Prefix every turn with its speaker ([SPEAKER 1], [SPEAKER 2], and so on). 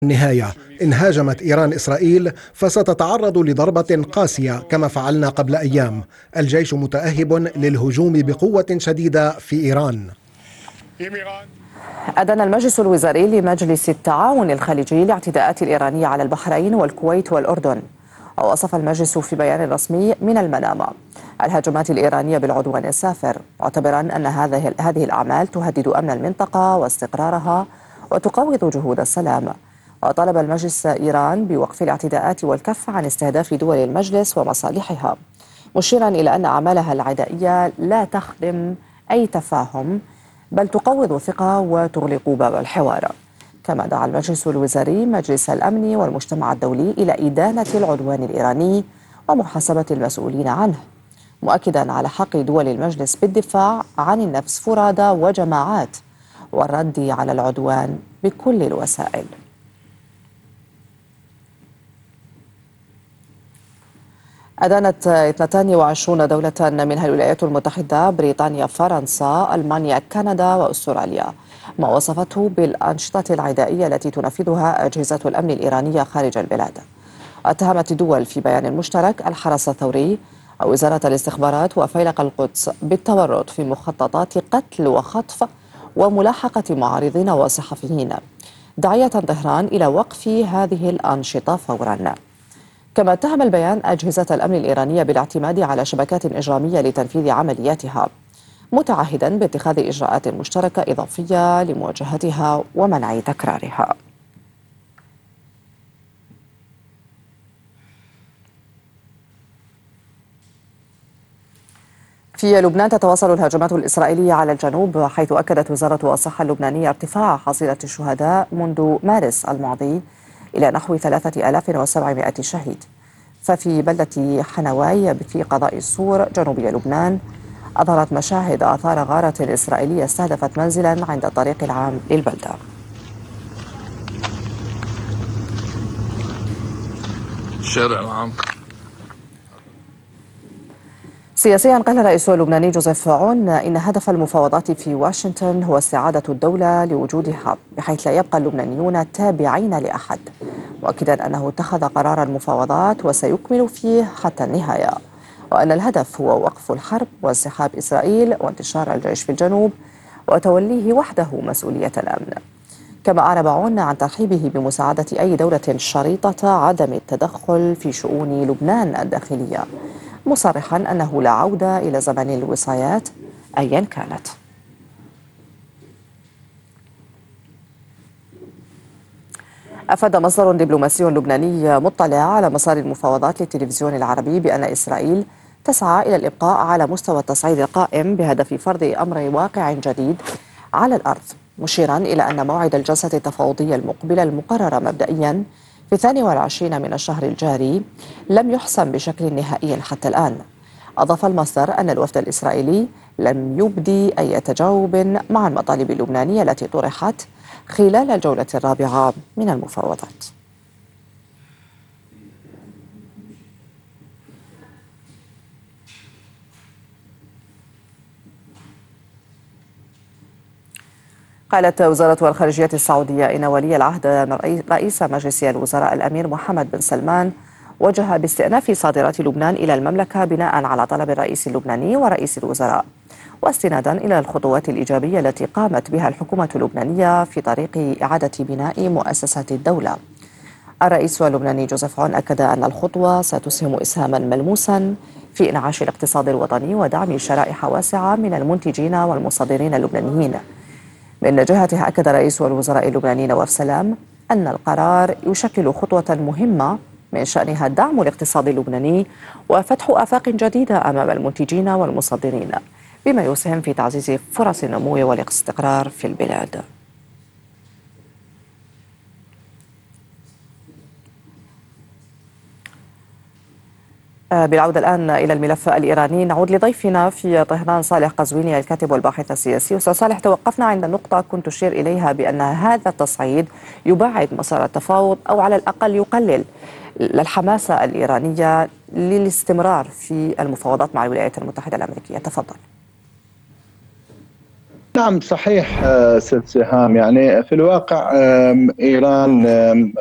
[SPEAKER 1] النهاية إن هاجمت إيران إسرائيل فستتعرض لضربة قاسية كما فعلنا قبل أيام. الجيش متأهب للهجوم بقوة شديدة في إيران.
[SPEAKER 2] أدان المجلس الوزاري لمجلس التعاون الخليجي الاعتداءات الإيرانية على البحرين والكويت والأردن. ووصف المجلس في بيان رسمي من المنامة الهجمات الإيرانية بالعدوان السافر، معتبرا أن هذه الأعمال تهدد أمن المنطقة واستقرارها وتقوض جهود السلام. وطالب المجلس إيران بوقف الاعتداءات والكف عن استهداف دول المجلس ومصالحها، مشيرا إلى أن أعمالها العدائية لا تخدم أي تفاهم بل تقوض الثقة وتغلق باب الحوار. كما دعا المجلس الوزاري مجلس الأمن والمجتمع الدولي إلى إدانة العدوان الإيراني ومحاسبة المسؤولين عنه، مؤكدا على حق دول المجلس بالدفاع عن النفس فرادى وجماعات والرد على العدوان بكل الوسائل. أدانت 22 دولة منها الولايات المتحدة، بريطانيا، فرنسا، ألمانيا، كندا وأستراليا ما وصفته بالأنشطة العدائية التي تنفذها أجهزة الأمن الإيرانية خارج البلاد. اتهمت الدول في بيان مشترك الحرس الثوري ووزارة الاستخبارات وفيلق القدس بالتورط في مخططات قتل وخطف وملاحقة معارضين وصحفيين، داعية طهران إلى وقف هذه الأنشطة فورا. كما اتهم البيان أجهزة الأمن الإيرانية بالاعتماد على شبكات إجرامية لتنفيذ عملياتها، متعهدا باتخاذ إجراءات مشتركة إضافية لمواجهتها ومنع تكرارها. في لبنان تتواصل الهجمات الإسرائيلية على الجنوب، حيث أكدت وزارة الصحة اللبنانية ارتفاع حصيلة الشهداء منذ مارس الماضي إلى نحو 3700 شهيد. ففي بلدة حنواي في قضاء الصور جنوبي لبنان أظهرت مشاهد آثار غارة إسرائيلية استهدفت منزلا عند الطريق العام للبلدة.
[SPEAKER 3] الشارع العام.
[SPEAKER 2] سياسيا، قال الرئيس اللبناني جوزيف عون إن هدف المفاوضات في واشنطن هو استعادة الدولة لوجودها، بحيث لا يبقى اللبنانيون تابعين لأحد، مؤكدا أنه اتخذ قرار المفاوضات وسيكمل فيه حتى النهاية، وأن الهدف هو وقف الحرب وانسحاب إسرائيل وانتشار الجيش في الجنوب وتوليه وحده مسؤولية الأمن. كما أعرب عون عن ترحيبه بمساعدة أي دولة شريطة عدم التدخل في شؤون لبنان الداخلية، مصرحا أنه لا عودة إلى زمن الوصايات أيا كانت. أفاد مصدر دبلوماسي لبناني مطلع على مسار المفاوضات للتلفزيون العربي بأن إسرائيل تسعى إلى الإبقاء على مستوى التصعيد القائم بهدف فرض أمر واقع جديد على الأرض، مشيرا إلى أن موعد الجلسة التفاوضية المقبلة المقررة مبدئيا في 22 من الشهر الجاري لم يحسم بشكل نهائي حتى الآن. أضاف المصدر أن الوفد الإسرائيلي لم يبدي أي تجاوب مع المطالب اللبنانية التي طرحت خلال الجولة الرابعة من المفاوضات. قالت وزارة الخارجية السعودية إن ولي العهد رئيس مجلس الوزراء الأمير محمد بن سلمان وجه باستئناف صادرات لبنان إلى المملكة بناء على طلب الرئيس اللبناني ورئيس الوزراء، واستنادا إلى الخطوات الإيجابية التي قامت بها الحكومة اللبنانية في طريق إعادة بناء مؤسسات الدولة. الرئيس اللبناني جوزيف عون أكد أن الخطوة ستسهم إسهاما ملموسا في إنعاش الاقتصاد الوطني ودعم شرائح واسعة من المنتجين والمصدرين اللبنانيين. من جهته أكد رئيس الوزراء اللبناني نواف سلام أن القرار يشكل خطوة مهمة من شأنها دعم الاقتصاد اللبناني وفتح آفاق جديدة أمام المنتجين والمصدرين، بما يسهم في تعزيز فرص النمو والاستقرار في البلاد. بالعودة الآن إلى الملف الإيراني، نعود لضيفنا في طهران صالح قزويني الكاتب والباحث السياسي. أستاذ صالح، توقفنا عند نقطة كنت تشير إليها بأن هذا التصعيد يبعد مسار التفاوض أو على الأقل يقلل الحماسة الإيرانية للاستمرار في المفاوضات مع الولايات المتحدة الأمريكية. تفضل.
[SPEAKER 4] نعم صحيح. ست سهام، يعني في الواقع إيران